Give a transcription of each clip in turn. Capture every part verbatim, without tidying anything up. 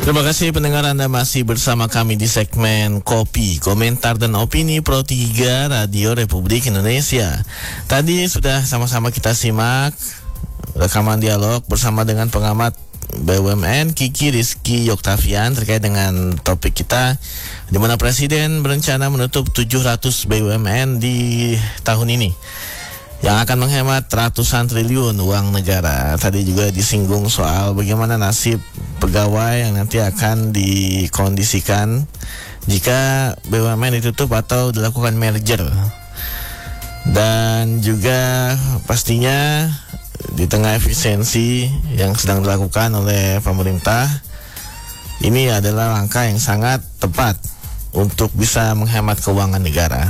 Terima kasih pendengar, Anda masih bersama kami di segmen Kopi, Komentar dan Opini Pro tiga Radio Republik Indonesia. Tadi sudah sama-sama kita simak rekaman dialog bersama dengan pengamat B U M N Kiki Rizky Yoktavian terkait dengan topik kita, di mana Presiden berencana menutup tujuh ratus B U M N di tahun ini yang akan menghemat ratusan triliun uang negara. Tadi juga disinggung soal bagaimana nasib pegawai yang nanti akan dikondisikan jika B U M N ditutup atau dilakukan merger. Dan juga pastinya di tengah efisiensi yang sedang dilakukan oleh pemerintah, ini adalah langkah yang sangat tepat untuk bisa menghemat keuangan negara.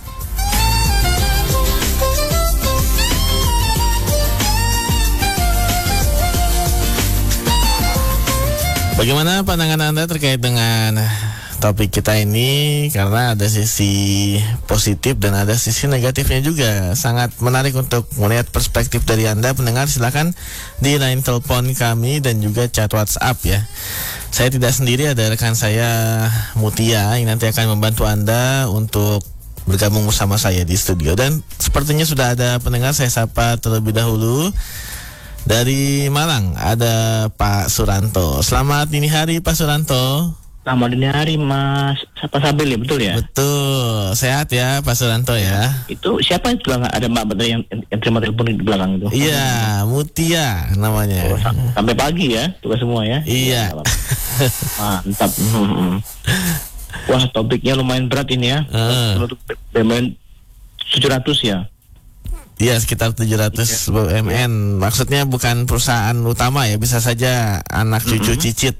Bagaimana pandangan Anda terkait dengan topik kita ini? Karena ada sisi positif dan ada sisi negatifnya juga. Sangat menarik untuk melihat perspektif dari Anda pendengar. Silakan di line telepon kami dan juga chat WhatsApp ya. Saya tidak sendiri, ada rekan saya Mutia yang nanti akan membantu Anda untuk bergabung bersama saya di studio. Dan sepertinya sudah ada pendengar, saya sapa terlebih dahulu. Dari Malang ada Pak Suranto. Selamat dini hari Pak Suranto. Selamat dini hari Mas Sapa Sabil ya, betul ya? Betul, sehat ya Pak Suranto ya. Itu siapa itu belakang, ada Mbak Betul yang, yang terima telepon di belakang itu? Iya, Mutia namanya. Oh, sampai pagi ya, tugas semua ya? Iya. Mantap. Wah, topiknya lumayan berat ini ya. Uh. Untuk B U M N tujuh ratus ya? Iya, sekitar tujuh ratus B U M N. Maksudnya bukan perusahaan utama ya, bisa saja anak cucu mm-hmm. cicit.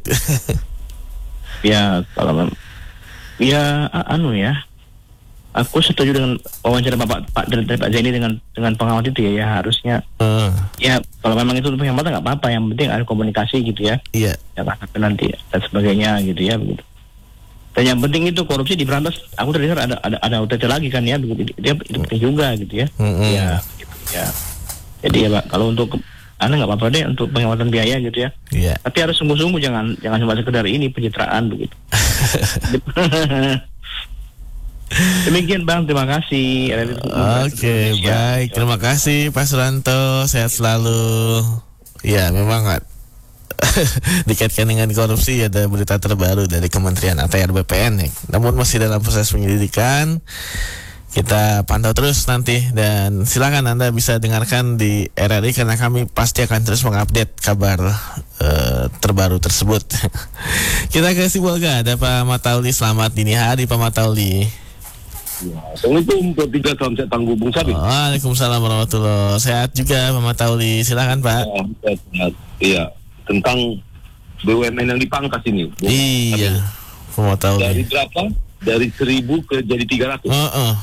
Ya, kalau memang ya anu ya. Aku setuju dengan wawancara Bapak Pak dari Pak Zaini dengan dengan pengamat itu ya, ya harusnya. Uh. Ya, kalau memang itu penghematan nggak apa-apa, yang penting ada komunikasi gitu ya. Iya. Yeah. Ya tapi nanti dan sebagainya gitu ya, begitu. Dan yang penting itu korupsi diberantas. Aku terdengar ada ada ada O T T lagi kan ya, begitu. Dia itu penting juga gitu ya. Mm-hmm. Ya, gitu ya. Jadi ya Pak, kalau untuk anda nggak apa-apa deh untuk penghematan biaya gitu ya. Iya. Tapi harus sungguh-sungguh, jangan jangan cuma sekedar ini pencitraan begitu. Demikian Bang, terima kasih. Oke, okay, baik. Terima kasih Pak Suranto, sehat selalu. Ya, memang nggak dikaitkan dengan korupsi. Ada berita terbaru dari Kementerian A T R B P N ya. Namun masih dalam proses penyelidikan. Kita pantau terus nanti, dan silakan Anda bisa dengarkan di R R I karena kami pasti akan terus mengupdate kabar uh, terbaru tersebut. Kita ke Sibolga, ada Pak Matauli. Selamat dini hari Pak Matauli. Ya, Assalamualaikum, Pro tiga, salam sehat tangguh Bung Sabi. Waalaikumsalam warahmatullahi. Sehat juga Pak Matauli, silakan Pak. Ya, sehat. Iya, tentang B U M N yang dipangkas ini. Bung. Iya, Pak Matauli. Dari berapa? Dari seribu ke jadi tiga ratus. Uh-uh.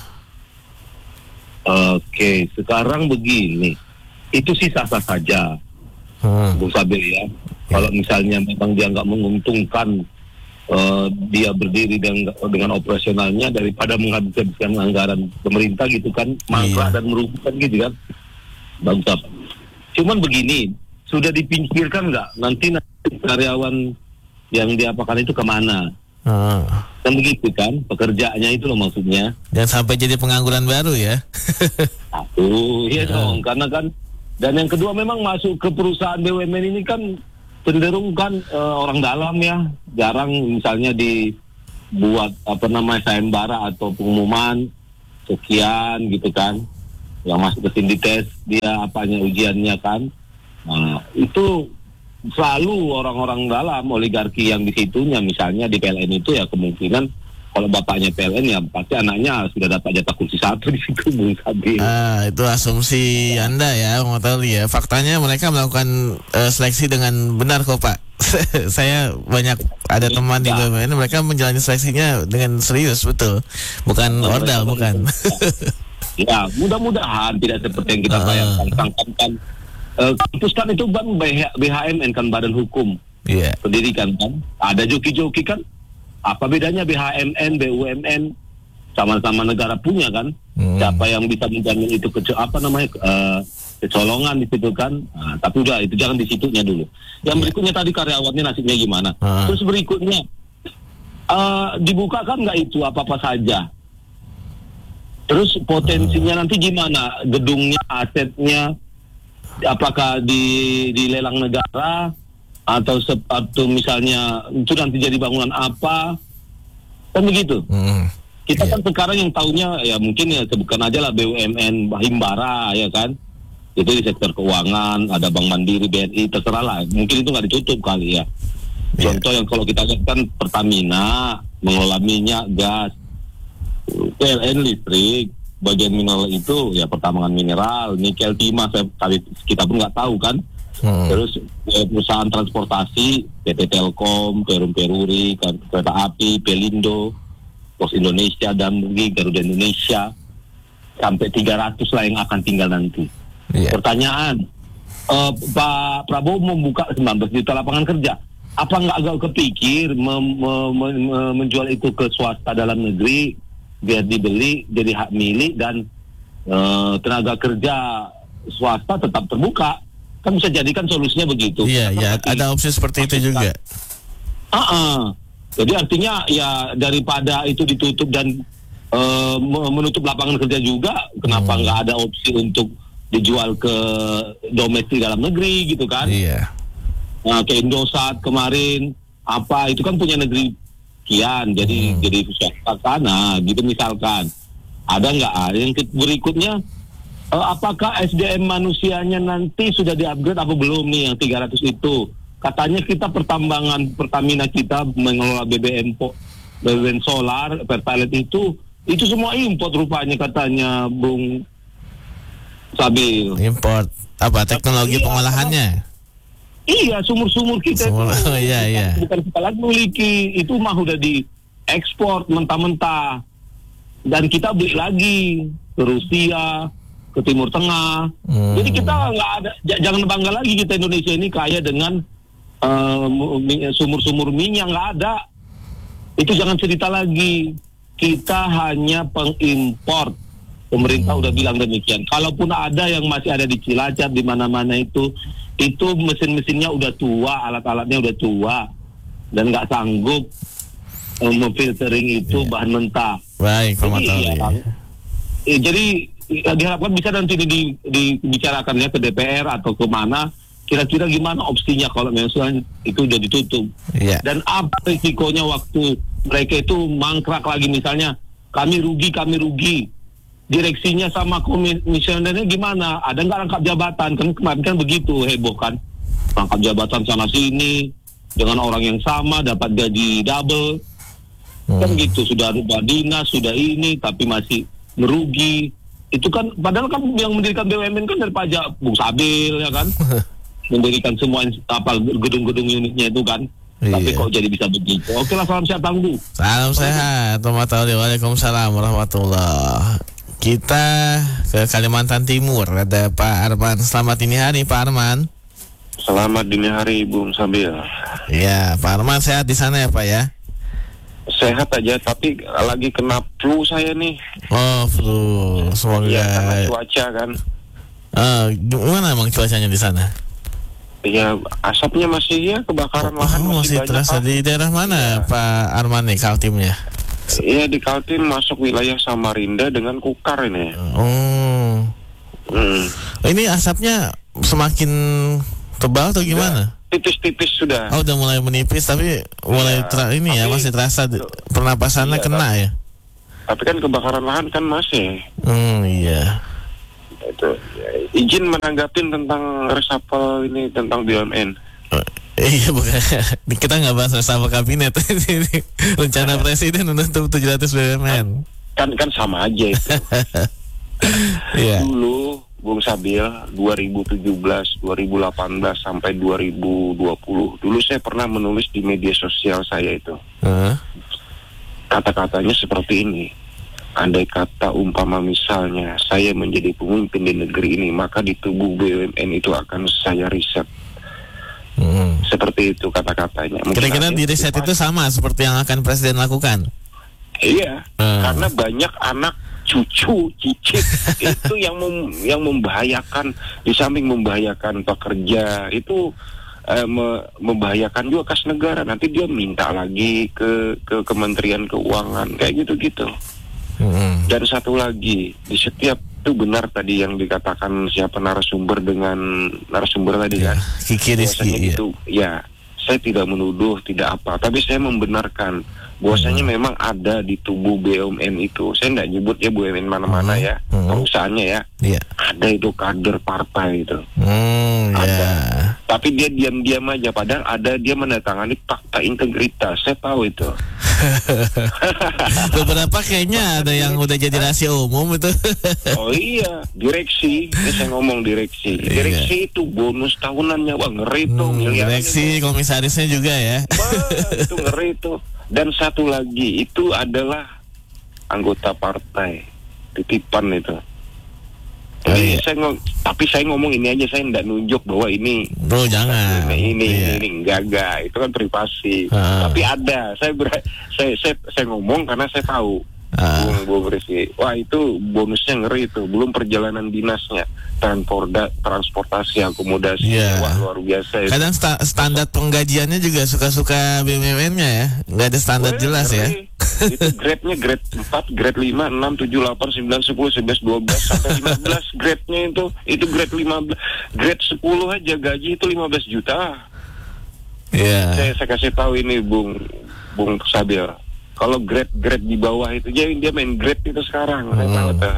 Oke, sekarang begini, itu sih sah-sah saja, hmm. Bung Sabil ya. Kalau misalnya memang dia nggak menguntungkan uh, dia berdiri dengan, dengan operasionalnya daripada menghabiskan anggaran pemerintah gitu kan, mangkrak iya. dan merugikan gitu kan, bagus apa. Cuman begini, sudah dipikirkan nggak nanti, nanti karyawan yang diapakan itu kemana? Hmm. Kan begitu kan, pekerjaannya itu loh maksudnya. Dan sampai jadi pengangguran baru ya. Satu, iya dong, karena kan. Dan yang kedua memang masuk ke perusahaan B U M N ini kan cenderung kan uh, orang dalam ya, jarang misalnya dibuat apa namanya sayembara atau pengumuman sekian gitu kan, yang masuk ke sini tes dia apanya ujiannya kan. Nah itu selalu orang-orang dalam oligarki yang di situnya, misalnya di P L N itu ya kemungkinan kalau bapaknya P L N ya pasti anaknya sudah dapat jatah kursi satu di situ, Bung Sabil. Ah, itu asumsi Anda ya, mau tahu ya. Faktanya mereka melakukan uh, seleksi dengan benar kok Pak. Saya banyak ada teman di B U M N, mereka menjalani seleksinya dengan serius, betul. Bukan ordal, bukan. Ya, mudah-mudahan tidak seperti yang kita bayangkan. Sangkan Uh, kampus kan itu kan B H M N kan, Badan Hukum yeah. Pendidikan kan, ada joki-joki kan, apa bedanya B H M N, B U M N, sama-sama negara punya kan, hmm. siapa yang bisa menjamin itu ke apa namanya uh, kecolongan di situ kan. Nah, tapi udah itu jangan di situnya dulu. Yang yeah. berikutnya tadi karyawannya nasibnya gimana? Uh. Terus berikutnya uh, dibuka kan nggak itu apa-apa saja. Terus potensinya uh. nanti gimana? Gedungnya, asetnya, apakah di dilelang negara atau atau misalnya itu nanti jadi bangunan apa? Kan begitu. Uh. Kita yeah. kan sekarang yang tahunya ya mungkin ya sebutkan aja lah B U M N Himbara ya kan. Itu di sektor keuangan, ada Bank Mandiri, B N I, terserah lah. Mungkin itu nggak ditutup kali ya. Yeah. Contoh yang kalau kita lihat kan Pertamina mengelola minyak, gas, P L N listrik, bagian mineral itu ya pertambangan mineral, nikel, timah, kita pun nggak tahu kan. Hmm. Terus eh, perusahaan transportasi, P T Telkom, Perum Peruri, kereta api, Pelindo, Pos Indonesia, Damri, Garuda Indonesia, sampai tiga ratus lah yang akan tinggal nanti. Yeah. Pertanyaan, uh, Pak Prabowo membuka sembilan belas juta lapangan kerja. Apa nggak agak kepikir mem- mem- mem- menjual itu ke swasta dalam negeri, biar dibeli jadi hak milik dan uh, tenaga kerja swasta tetap terbuka? Kan bisa jadikan solusinya begitu. Iya, yeah, ya, ada opsi seperti itu juga. Ah, uh-uh. Jadi artinya ya daripada itu ditutup dan uh, menutup lapangan kerja juga, kenapa nggak hmm. ada opsi untuk dijual ke domestik dalam negeri gitu kan? Iya. Nah, ke Indosat kemarin apa itu kan punya negeri kian, jadi hmm. jadi swasta sana gitu misalkan. Ada nggak? Yang berikutnya, uh, apakah S D M manusianya nanti sudah di-upgrade apa belum nih yang tiga ratus itu? Katanya kita pertambangan Pertamina kita mengelola B B M po, B B M solar, Pertalite itu itu semua import rupanya katanya Bung Sabil. Import apa teknologi iya, pengolahannya? Iya, sumur-sumur kita sumur, itu oh, iya, iya. bukan kita lagi memiliki, itu mah udah diekspor mentah-mentah dan kita beli lagi ke Rusia, ke Timur Tengah. Hmm. Jadi kita nggak ada, j- jangan bangga lagi kita Indonesia ini kaya dengan uh, sumur-sumur minyak, nggak ada. Itu jangan cerita lagi. Kita hanya pengimpor. Pemerintah hmm. udah bilang demikian. Kalaupun ada yang masih ada di Cilacap di mana-mana itu, itu mesin-mesinnya udah tua, alat-alatnya udah tua dan nggak sanggup um, memfiltering itu yeah. bahan mentah. Baik, Pak Matali. Ya, eh, jadi ya, diharapkan bisa nanti di, dibicarakannya ke D P R atau ke mana. Kira-kira gimana opsinya kalau misalnya itu udah ditutup. Yeah. Dan apa risikonya waktu mereka itu mangkrak lagi misalnya kami rugi, kami rugi. Direksinya sama komisionernya gimana? Ada nggak rangkap jabatan? Kan kemarin kan begitu heboh kan, rangkap jabatan sana sini dengan orang yang sama dapat gaji double, hmm. kan gitu. Sudah rubah dinas, sudah ini, tapi masih merugi. Itu kan padahal kan yang mendirikan B U M N kan dari pajak Bung Sabil ya kan, mendirikan semua apa gedung-gedung unitnya itu kan. Iya. Tapi kok jadi bisa begitu? Oke lah, salam sehat tangguh. Salam sehat, Waalaikumsalam warahmatullahi. Kita ke Kalimantan Timur, ada Pak Arman. Selamat dini hari Pak Arman. Selamat dini hari Bung Sabil. Ya, Pak Arman sehat di sana ya Pak ya? Sehat aja, tapi lagi kena flu saya nih. Oh, flu. Semoga. Ya, karena cuaca kan. Uh, gimana emang cuacanya di sana? Ya, asapnya masih ya, kebakaran oh, lahan oh, masih, masih terasa. Di daerah mana ya. Pak Arman nih Kaltimnya? Iya, di Kaltim masuk wilayah Samarinda dengan Kukar ini. Oh. Hmm. Ini asapnya semakin tebal atau gimana? Ya, tipis-tipis sudah. Oh, udah mulai menipis tapi mulai ya, ter- ini tapi, ya masih terasa pernapasannya iya, kena ya. Tapi kan kebakaran lahan kan masih. Hmm, iya. Itu. Ya, izin menanggapin tentang reshuffle ini tentang B U M N. Oh. Iya, bukan. Kita nggak bahas reshuffle kabinet. Rencana presiden untuk tujuh ratus B U M N. Kan kan sama aja itu. Yeah. Dulu Bung Sabil dua ribu tujuh belas, dua ribu delapan belas sampai dua ribu dua puluh. Dulu saya pernah menulis di media sosial saya itu. Uh. Kata-katanya seperti ini. Andai kata umpama misalnya saya menjadi pemimpin di negeri ini, maka di tubuh B U M N itu akan saya riset. Hmm. Seperti itu kata-katanya. Mungkin kira-kira di riset itu sama seperti yang akan presiden lakukan? Iya, hmm. karena banyak anak cucu, cicit itu yang mem, yang membahayakan, di samping membahayakan pekerja itu eh, me, membahayakan juga kas negara. Nanti dia minta lagi ke ke Kementerian Keuangan kayak gitu-gitu. Mm-hmm. Dan satu lagi, di setiap itu benar tadi yang dikatakan siapa narasumber dengan narasumber tadi ya, kan Kiki Rizky, itu ya. Saya tidak menuduh, tidak apa, tapi saya membenarkan bahwasanya hmm. memang ada di tubuh B U M N itu. Saya tidak nyebut ya B U M N mana-mana hmm. ya, hmm. perusahaannya ya. Yeah. Ada itu kader partai itu. Hmm, ada. Yeah. Tapi dia diam-diam aja, padahal ada dia menandatangani fakta integritas. Saya tahu itu. Beberapa kayaknya ada yang udah jadi rahasia umum itu. Oh iya, direksi. Ini saya ngomong direksi. Direksi iya. itu bonus tahunannya, wah ngeri tuh. Hmm, direksi, itu. Komisarisnya juga ya. Wah, itu ngeri tuh. Dan satu lagi itu adalah anggota partai, titipan itu. Jadi oh, iya. saya ngomong, tapi saya ngomong ini aja, saya tidak nunjuk bahwa ini. Bro jangan. Ini ini, iya. ini enggak enggak, itu kan privasi. Uh. Tapi ada, saya, ber, saya saya saya ngomong karena saya tahu. Uh. Bung Bung Rizky, wah itu bonusnya ngeri itu, belum perjalanan dinasnya, transporta, transportasi, akomodasi, yeah. wah luar biasa. Itu. Kadang sta- standar penggajiannya juga suka-suka B U M N-nya ya, nggak ada standar Weh, jelas ngeri. Ya. Itu grade-nya grade empat, grade lima, enam, tujuh, delapan, sembilan, sepuluh, sebelas, dua belas sampai lima belas grade-nya itu. Itu grade lima belas. Grade sepuluh aja gaji itu lima belas juta. Iya. Yeah. Saya saya kasih tahu ini Bung Bung Sabil. Kalau grade-grade di bawah itu dia dia main grade itu sekarang. Hmm. Saya tahu tuh.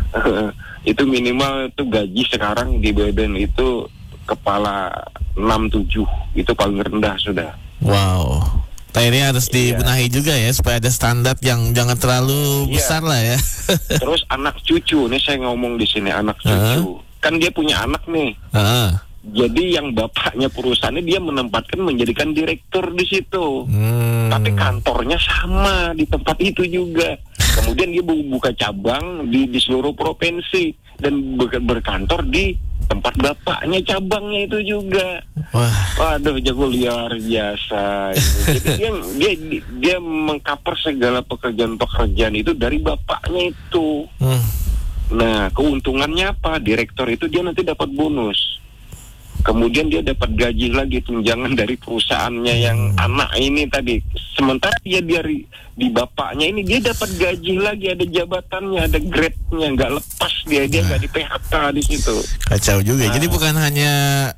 Itu minimal itu gaji sekarang di B U M N itu kepala enam tujuh, itu paling rendah sudah. Wow. Nah ini harus dibenahi iya. juga ya supaya ada standar yang jangan terlalu iya. besar lah ya. Terus anak cucu, nih saya ngomong di sini anak cucu, uh-huh. kan dia punya anak nih. Uh-huh. Jadi yang bapaknya perusahaannya dia menempatkan menjadikan direktur di situ. Hmm. Tapi kantornya sama di tempat itu juga. Kemudian dia buka cabang di, di seluruh provinsi dan ber- berkantor di tempat bapaknya cabangnya itu juga. Wah, waduh jago luar biasa. Jadi dia dia dia mengcover segala pekerjaan-pekerjaan itu dari bapaknya itu. Hmm. Nah, keuntungannya apa? Direktur itu dia nanti dapat bonus. Kemudian dia dapat gaji lagi tunjangan dari perusahaannya yang hmm. anak ini tadi. Sementara dia dari di bapaknya ini dia dapat gaji lagi, ada jabatannya, ada grade-nya, nggak lepas dia dia nggak nah. di P H K di situ. Kacau juga. Nah. Jadi bukan hanya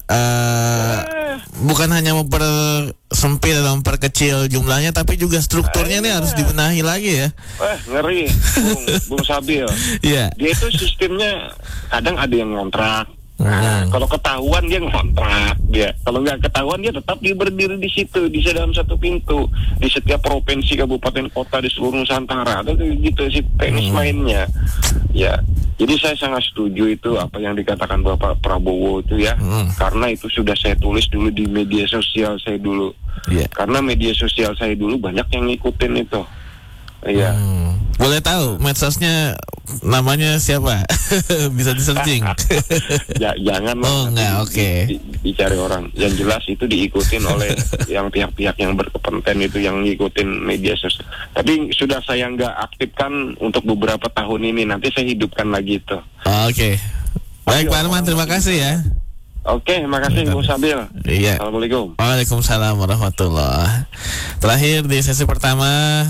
uh, eh. bukan hanya mempersempit atau memperkecil jumlahnya, tapi juga strukturnya eh, nih harus dibenahi lagi ya. Eh ngeri, Bung, Bung Sabil. Yeah. Dia itu sistemnya kadang ada yang ngontrak. Nah, hmm. kalau ketahuan dia ngontrak dia. Kalau nggak ketahuan dia tetap dia berdiri di situ, di dalam satu pintu, di setiap provinsi, kabupaten, kota di seluruh Nusantara. Itu gitu sih teknis hmm. mainnya. Ya, jadi saya sangat setuju itu apa yang dikatakan Bapak Prabowo itu ya. Hmm. Karena itu sudah saya tulis dulu di media sosial saya dulu. Yeah. Karena media sosial saya dulu banyak yang ngikutin itu. Iya. Hmm. Boleh tahu medsosnya namanya siapa? Bisa di searching. Ya, jangan. Oh enggak, oke. Okay. Di, di, dicari orang. Yang jelas itu diikutin oleh yang pihak-pihak yang berkepentingan itu yang ngikutin media sosial. Tapi sudah saya nggak aktifkan untuk beberapa tahun ini. Nanti saya hidupkan lagi itu. Oh, oke. Okay. Baik Pak Arman, terima kasih ya. Oke, okay, makasih Bung Sabil. Iya. Assalamualaikum. Waalaikumsalam warahmatullahi. Terakhir di sesi pertama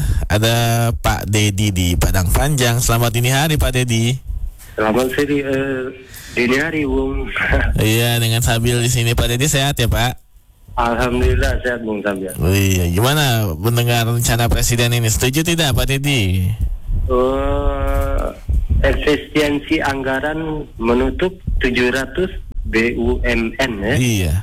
ada Pak Dedi di Padang Panjang. Selamat dini hari Pak Dedi. Selamat dini, uh, dini hari Bung. Iya, dengan Sabil di sini. Pak Dedi sehat ya Pak? Alhamdulillah sehat Bung Sabil. Oh, iya, gimana mendengar rencana Presiden ini? Setuju tidak Pak Dedi? Uh, efisiensi anggaran menutup tujuh ratus B U M N ya. Iya.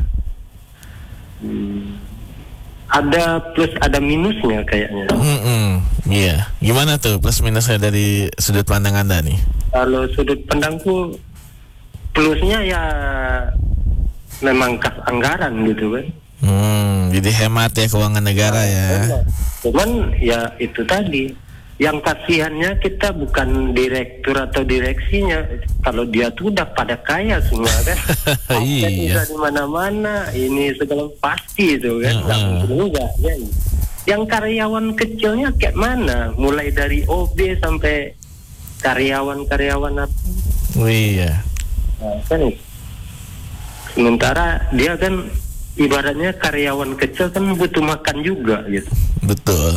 Hmm. Ada plus ada minusnya kayaknya. Mm-mm. Iya. Gimana tuh plus minusnya dari sudut pandang Anda nih? Kalau sudut pandangku plusnya ya memang kas anggaran gitu kan. Hmm, jadi hemat ya keuangan negara ya. Cuman ya itu tadi. Yang kasihannya kita bukan direktur atau direksinya. Kalau dia tuh udah pada kaya semua kan. Iya. Di mana-mana, ini segala pasti itu kan. Nggak uh-huh. mungkin juga. Ya. Yang karyawan kecilnya kayak mana? Mulai dari O B sampai karyawan-karyawan apa. Oh iya. Nah, kan sementara dia kan ibaratnya karyawan kecil kan butuh makan juga gitu. Betul.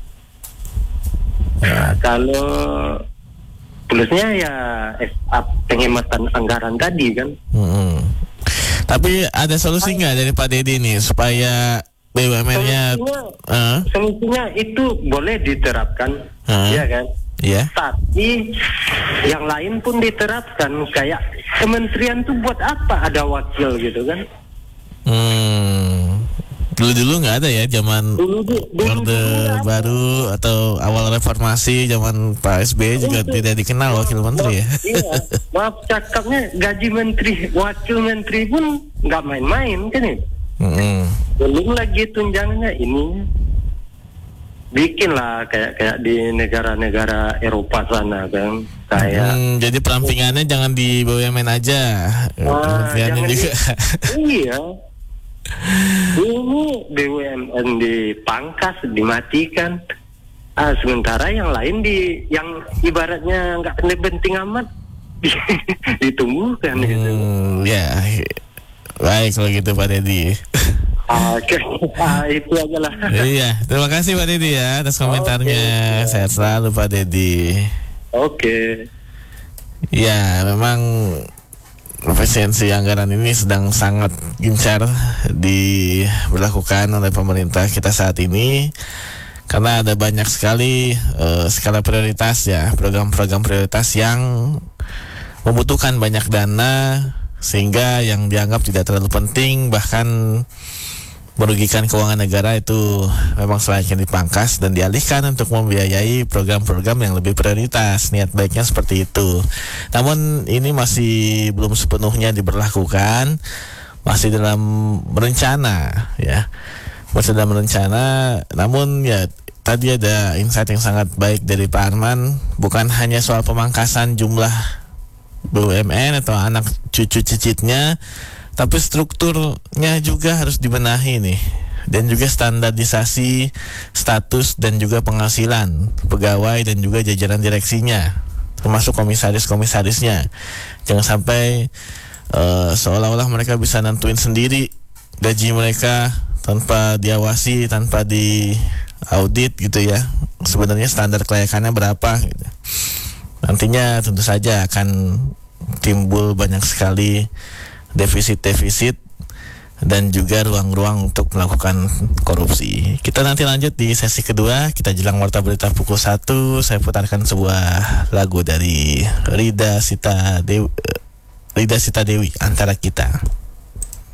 Nah, kalau plusnya ya eh, penghematan anggaran tadi kan. Mm-hmm. Tapi ada solusi nggak dari Pak Deddy nih supaya B U M N-nya solusinya, uh? solusinya itu boleh diterapkan, uh? ya kan? Iya. Yeah. Tapi yang lain pun diterapkan, kayak kementerian tuh buat apa ada wakil gitu kan? Hmm. Dulu-dulu nggak ada ya, zaman dulu, dulu, Orde Baru atau awal reformasi zaman Pak S B Y juga itu tidak dikenal wakil menteri ya. Iya, maaf cakapnya gaji menteri, wakil menteri pun nggak main-main kan ya. Mm-hmm. Belum lagi tunjangannya ini. Bikinlah kayak kayak di negara-negara Eropa sana kan, kayak. Hmm, jadi perampingannya jangan di B U M N aja, Nah, kementeriannya juga. Di, iya. Ini B U M N dipangkas, dimatikan. Ah, sementara yang lain di yang ibaratnya nggak penting amat ditumbuhkan hmm, gitu. Ya, baik kalau gitu Pak Deddy. Oke, ah, itu aja lah. Iya, terima kasih Pak Deddy ya atas komentarnya. Okay. Sehat selalu Pak Deddy. Oke. Okay. Ya, memang efisiensi anggaran ini sedang sangat gencar diberlakukan oleh pemerintah kita saat ini karena ada banyak sekali uh, skala prioritas ya, program-program prioritas yang membutuhkan banyak dana sehingga yang dianggap tidak terlalu penting bahkan merugikan keuangan negara itu memang selayaknya dipangkas dan dialihkan untuk membiayai program-program yang lebih prioritas. Niat baiknya seperti itu. Namun ini masih belum sepenuhnya diberlakukan, masih dalam rencana ya. Masih dalam rencana. Namun ya tadi ada insight yang sangat baik dari Pak Arman, bukan hanya soal pemangkasan jumlah B U M N atau anak cucu cicitnya, tapi strukturnya juga harus dibenahi nih. Dan juga standarisasi status dan juga penghasilan pegawai dan juga jajaran direksinya, termasuk komisaris-komisarisnya. Jangan sampai uh, seolah-olah mereka bisa nentuin sendiri gaji mereka tanpa diawasi, tanpa diaudit gitu ya. Sebenarnya standar kelayakannya berapa gitu. Nantinya tentu saja akan timbul banyak sekali defisit-defisit dan juga ruang-ruang untuk melakukan korupsi. Kita nanti lanjut di sesi kedua. Kita jelang warta berita pukul satu. Saya putarkan sebuah lagu dari Rida Sita Dewi, Rida Sita Dewi, Antara Kita.